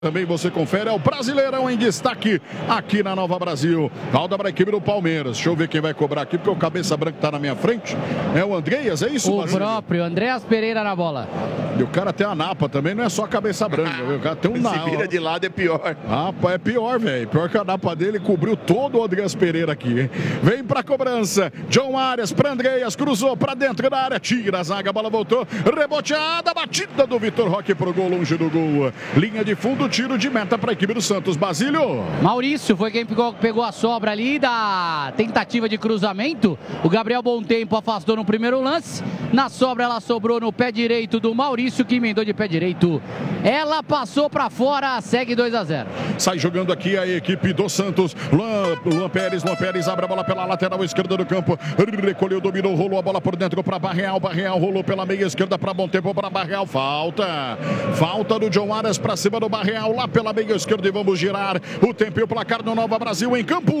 Também você confere, é o Brasileirão em destaque aqui na Nova Brasil. Falta para a equipe do Palmeiras. Deixa eu ver quem vai cobrar aqui, porque o cabeça branca está na minha frente. É o Andreas, é isso? O próprio, Andreas Pereira na bola. E o cara tem a napa também, não é só a cabeça branca. O cara tem um napa. Se vira de lado é pior. Rapaz, é pior, velho. Pior que a napa dele cobriu todo o Andreas Pereira aqui, hein? Vem pra cobrança. John Arias pra Andreas, cruzou pra dentro da área, tira a zaga, a bola voltou. Reboteada, batida do Vitor Roque pro gol, longe do gol. Linha de fundo, tiro de meta para a equipe do Santos. Basílio. Maurício foi quem pegou a sobra ali da tentativa de cruzamento. O Gabriel Bontempo afastou no primeiro lance. Na sobra ela sobrou no pé direito do Maurício, que emendou de pé direito. Ela passou para fora, segue 2-0. Sai jogando aqui a equipe do Santos. Luan Pérez abre a bola pela lateral esquerda do campo. Recolheu, dominou, rolou a bola por dentro para Barreal. Barreal rolou pela meia esquerda para Bontempo, para Barreal. Falta do John Arias para cima do Barreal, lá pela meia esquerda, e vamos girar o tempo e o placar do Nova Brasil em campo.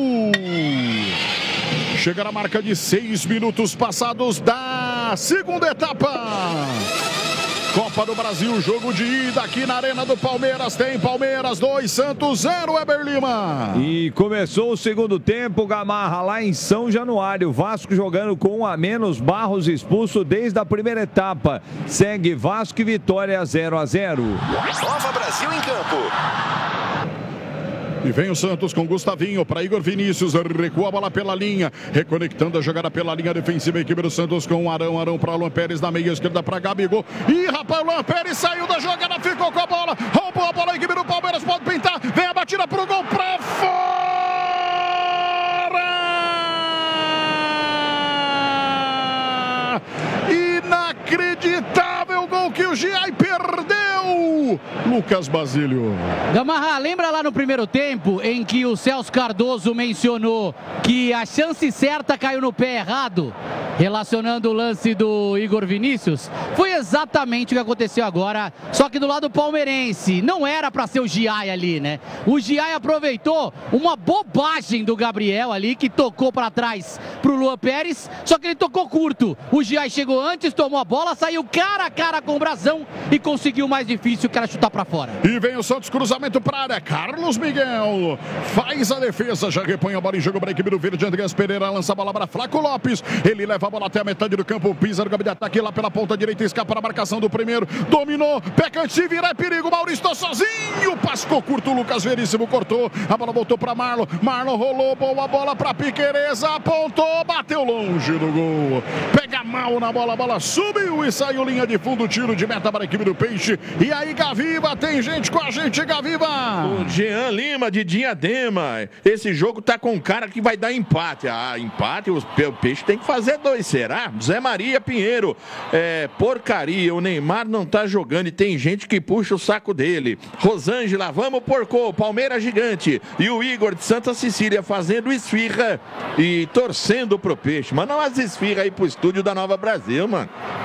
Chega na marca de 6 minutos passados da segunda etapa. Copa do Brasil, jogo de ida aqui na Arena do Palmeiras. Tem Palmeiras 2, Santos 0, Eber Lima. E começou o segundo tempo, Gamarra, lá em São Januário. Vasco jogando com 1 a menos, Barros expulso desde a primeira etapa. Segue Vasco e Vitória 0-0. Nova Brasil em campo. E vem o Santos com Gustavinho para Igor Vinícius, recua a bola pela linha, reconectando a jogada pela linha defensiva, a equipe do Santos com Arão para Luan Pérez na meia esquerda para Gabigol. Ih, rapaz, o Luan Pérez saiu da jogada, ficou com a bola, roubou a bola, a equipe do Palmeiras pode pintar, vem a batida pro gol, pra fora! Inacreditável gol que o Giai perdeu! Lucas Basílio. Gamarra, lembra lá no primeiro tempo em que o Celso Cardoso mencionou que a chance certa caiu no pé errado, relacionando o lance do Igor Vinícius? Foi exatamente o que aconteceu agora, só que do lado palmeirense. Não era para ser o Giai ali, né? O Giai aproveitou uma bobagem do Gabriel ali, que tocou para trás pro Luan Pérez, só que ele tocou curto. O Giai chegou antes, tomou a bola, saiu cara a cara com o Brazão e conseguiu o mais difícil, que era chutar para fora. E vem o Santos, cruzamento para a área. Carlos Miguel faz a defesa, já repõe a bola em jogo para a equipe do Verde. Andreas Pereira lança a bola para Flaco Lopes. Ele leva a bola até a metade do campo, pisa no campo de ataque lá pela ponta direita, escapa na marcação do primeiro. Dominou, Pecante se vira, é perigo. Maurício tá sozinho, passou curto. Lucas Veríssimo cortou, a bola voltou para Marlon. Marlon rolou, boa bola para Piquerez, apontou, bateu longe do gol. Pega mal na bola, a bola subiu e saiu linha de fundo, tiro de meta para a equipe do Peixe. E aí, Gaviva, tem gente com a gente, Gaviva. O Jean Lima de Diadema. Esse jogo tá com cara que vai dar empate. Ah, empate, o Peixe tem que fazer 2, será? Zé Maria Pinheiro. Porcaria, o Neymar não tá jogando e tem gente que puxa o saco dele. Rosângela, vamos porco, Palmeiras gigante. E o Igor de Santa Cecília fazendo esfirra e torcendo pro Peixe. Manda umas esfirras aí pro estúdio da Nova Brasil, mano.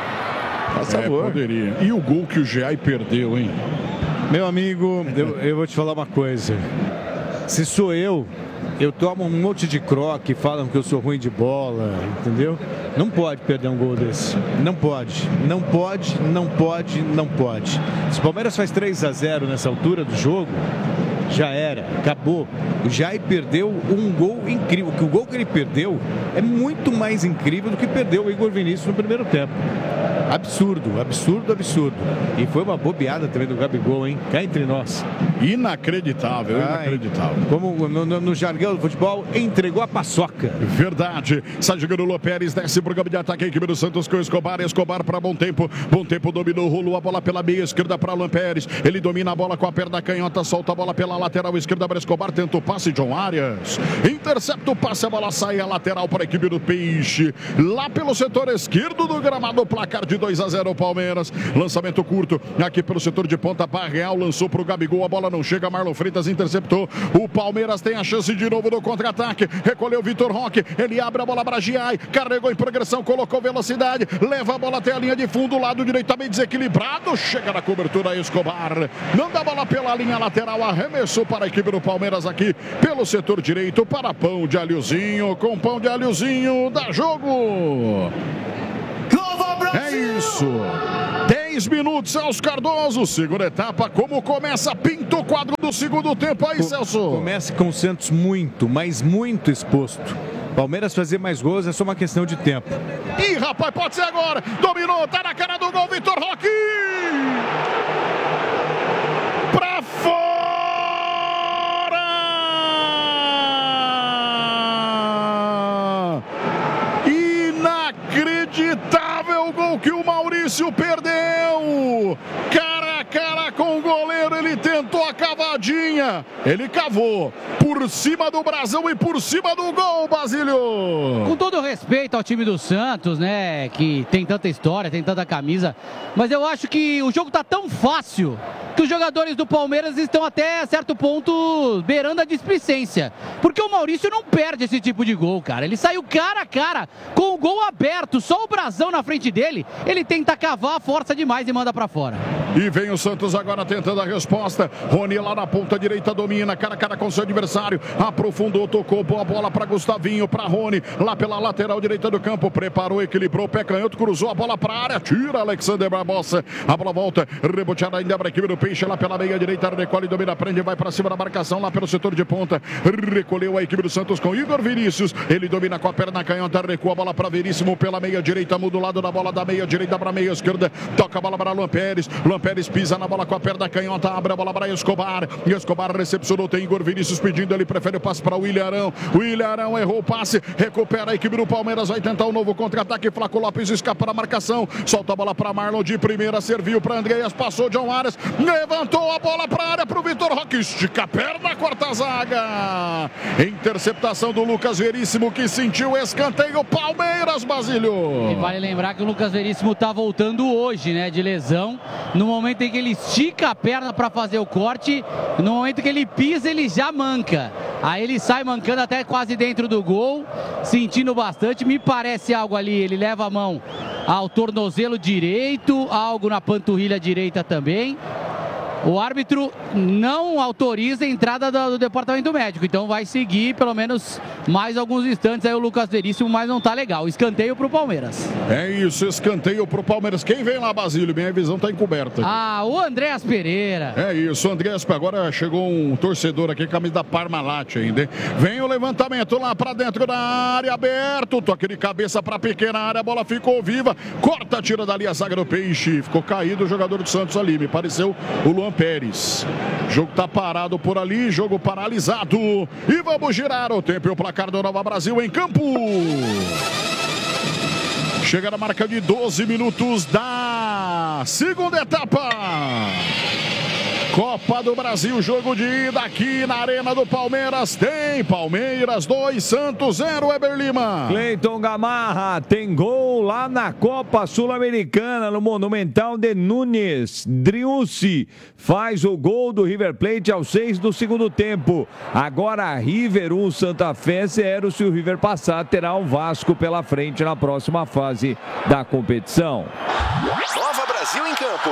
Por favor. Poderia. E o gol que o Giai perdeu, hein? Meu amigo, eu vou te falar uma coisa. Se sou eu tomo um monte de croque, falam que eu sou ruim de bola, entendeu? Não pode perder um gol desse. Não pode. Não pode, não pode, não pode. Se o Palmeiras faz 3-0 nessa altura do jogo, já era, acabou. O Giai perdeu um gol incrível. O gol que ele perdeu é muito mais incrível do que perdeu o Igor Vinícius no primeiro tempo. Absurdo, absurdo, absurdo. E foi uma bobeada também do Gabigol, hein? Cá entre nós. Inacreditável, inacreditável. Como no jargão do futebol, entregou a paçoca. Verdade. Sai jogando o Luan Pérez, desce pro campo de ataque a equipe do Santos com Escobar. Escobar para Bontempo. Bontempo dominou, rolou a bola pela meia esquerda para Luan Pérez. Ele domina a bola com a perna canhota, solta a bola pela lateral esquerda para Escobar. Tenta o passe, John Arias. Intercepta o passe, a bola sai a lateral para a equipe do Peixe. Lá pelo setor esquerdo do gramado, placar de 2-0 o Palmeiras. Lançamento curto aqui pelo setor de ponta. Barreal lançou pro Gabigol, a bola não chega. Marlon Freitas interceptou. O Palmeiras tem a chance de novo no contra-ataque. Recolheu Vitor Roque. Ele abre a bola para Giai. Carregou em progressão, colocou velocidade. Leva a bola até a linha de fundo. Lado direito também desequilibrado. Chega na cobertura Escobar. Manda a bola pela linha lateral. Arremessou para a equipe do Palmeiras aqui pelo setor direito para Pão de Alhozinho. Com Pão de Alhozinho, dá jogo. É isso. 10 6 minutos, Celso Cardoso. Segunda etapa, como começa? Pinta o quadro do segundo tempo aí, Celso. Começa com o Santos muito, mas muito exposto. Palmeiras fazer mais gols é só uma questão de tempo. Ih, rapaz, pode ser agora. Dominou, tá na cara do gol, Vitor Roque. Pra fora. Inacreditável gol que o Maurício perdeu. Cara a cara com o goleiro, ele tentou a cavadinha. Ele cavou por cima do brasão e por cima do gol, Basílio. Com todo respeito ao time do Santos, né, que tem tanta história, tem tanta camisa, mas eu acho que o jogo tá tão fácil que os jogadores do Palmeiras estão até certo ponto beirando a displicência, porque o Maurício não perde esse tipo de gol, cara. Ele saiu cara a cara com o gol aberto, só o brasão na frente dele, ele tenta cavar, força demais e manda pra fora. E vem o Santos agora tentando a resposta. Rony lá na ponta direita domina, cara a cara com seu adversário, aprofundou, tocou, boa bola para Gustavinho, para Rony, lá pela lateral direita do campo, preparou, equilibrou, pé canhoto, cruzou a bola para a área, tira Alexander Barbosa, a bola volta, reboteada ainda para a equipe do Peixe, lá pela meia direita, recolhe, domina, prende, vai para cima da marcação, lá pelo setor de ponta, recolheu a equipe do Santos com Igor Vinícius, ele domina com a perna canhota, recua a bola para Veríssimo, pela meia direita, muda o lado da bola da meia direita para a meia esquerda, toca a bola para Luan Pérez pisa na bola com a perna canhota, abre a bola para Escobar, recepcionou, tem Igor Vinícius pedindo, ele prefere o passe para o William Arão, errou o passe, recupera a equipe do Palmeiras, vai tentar um novo contra-ataque, Flaco Lopes escapa da marcação, solta a bola para Marlon de primeira, serviu para Andreas, passou John Arias, levantou a bola para a área para o Vitor Roque, estica a perna, corta a zaga, interceptação do Lucas Veríssimo que sentiu escanteio, Palmeiras, Basílio. E vale lembrar que o Lucas Veríssimo tá voltando hoje, né, de lesão, no momento em que ele estica a perna para fazer o corte, no momento que ele pisa, ele já manca. Aí ele sai mancando até quase dentro do gol, sentindo bastante. Me parece algo ali, ele leva a mão ao tornozelo direito, algo na panturrilha direita também. O árbitro não autoriza a entrada do departamento médico, então vai seguir pelo menos mais alguns instantes aí o Lucas Veríssimo, mas não tá legal. Escanteio pro Palmeiras. É isso, escanteio pro Palmeiras. Quem vem lá, Basílio? Minha visão tá encoberta. Ah, o Andréas Pereira. É isso, Andréas, agora chegou um torcedor aqui, camisa da Parmalat ainda, hein? Vem o levantamento lá pra dentro da área, aberto, toque de cabeça pra pequena área, a bola ficou viva, corta, tira dali a zaga do Peixe, ficou caído o jogador do Santos ali, me pareceu o Luan Pérez. O jogo tá parado por ali, jogo paralisado. E vamos girar o tempo e o placar do Nova Brasil em campo. Chega na marca de 12 minutos da segunda etapa. Copa do Brasil, jogo de ida aqui na Arena do Palmeiras. Tem Palmeiras 2, Santos 0, Weber Lima. Cleiton Gamarra tem gol lá na Copa Sul-Americana, no Monumental de Nunes. Driussi faz o gol do River Plate aos 6 do segundo tempo. Agora River 1, Santa Fé 0. Se o River passar, terá o Vasco pela frente na próxima fase da competição. Nova Brasil em campo.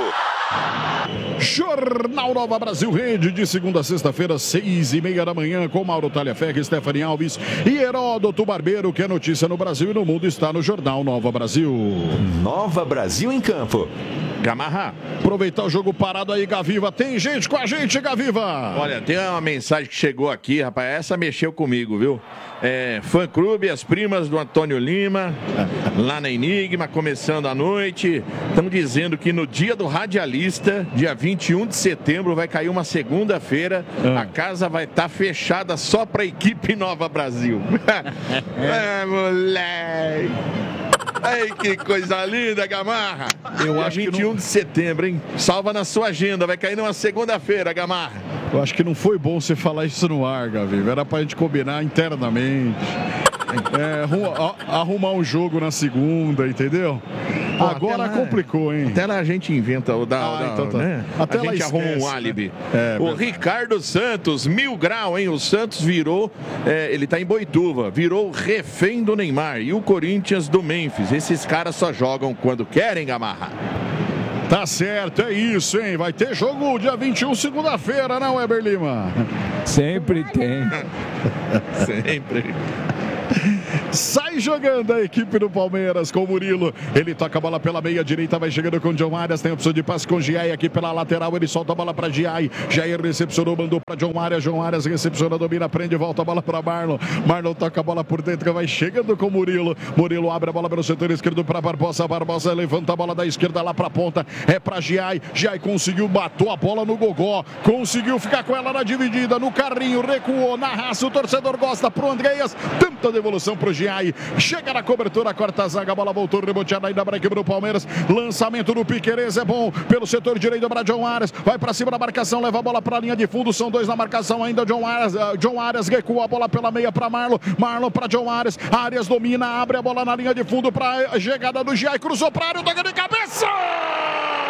Jornal Nova Brasil Rede, de segunda a sexta-feira, 6:30 da manhã, com Mauro Talhaferri, Stephanie Alves e Heródoto Barbeiro, que é notícia no Brasil e no mundo está no Jornal Nova Brasil. Nova Brasil em campo. Gamarra. Aproveitar o jogo parado aí, Gaviva. Tem gente com a gente, Gaviva. Olha, tem uma mensagem que chegou aqui, rapaz. Essa mexeu comigo, viu? Fã Clube, as primas do Antônio Lima, lá na Enigma, começando a noite. Estão dizendo que no dia do radialista, dia 21 de setembro, vai cair uma segunda-feira. A casa vai estar fechada só para a equipe Nova Brasil. Moleque! Ai, que coisa linda, Gamarra. Eu acho 21 de setembro, hein? Salva na sua agenda, vai cair numa segunda-feira, Gamarra. Eu acho que não foi bom você falar isso no ar, Gaviva. Era pra gente combinar internamente. Arrumar um jogo na segunda, entendeu? Pô, agora complicou, hein? Até lá a gente inventa o então tá. Né? Até a gente arruma um álibi. Né? O Ricardo Santos, 1000 grau, hein? O Santos virou, ele tá em Boituva, virou refém do Neymar. E o Corinthians do Memphis. Esses caras só jogam quando querem, Gamarra. Tá certo, é isso, hein? Vai ter jogo dia 21, segunda-feira, não, Weber Lima? Sempre tem. Sempre. Sai jogando a equipe do Palmeiras com o Murilo. Ele toca a bola pela meia direita, vai chegando com o John Arias. Tem opção de passe com o Giai aqui pela lateral. Ele solta a bola para Giai. Jair recepcionou, mandou para John Arias. John Arias recepciona, domina, prende, volta a bola para Marlon. Marlon toca a bola por dentro, vai chegando com o Murilo. Murilo abre a bola pelo setor esquerdo para Barbosa. Barbosa levanta a bola da esquerda lá para a ponta. É para Giai. Giai conseguiu, matou a bola no gogó. Conseguiu ficar com ela na dividida, no carrinho, recuou na raça. O torcedor gosta pro Andreas. Tanta devolução pro Giai. Chega na cobertura, corta a zaga. A bola voltou reboteada ainda para a equipe do Palmeiras. Lançamento do Piquerez é bom pelo setor direito para John Arias. Vai para cima da marcação, leva a bola para a linha de fundo. São dois na marcação ainda. John Arias recua a bola pela meia para Marlon. Marlon para John Arias. Arias domina, abre a bola na linha de fundo para a chegada do Giai. Cruzou para a área, toca de cabeça!